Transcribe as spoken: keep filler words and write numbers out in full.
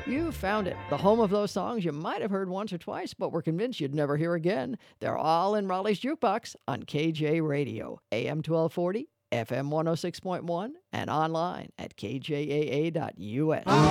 You found it, the home of those songs you might have heard once or twice, but were convinced you'd never hear again. They're all in Raleigh's Jukebox on K J Radio, A M twelve forty, F M one oh six point one, and online at K J A A dot U S.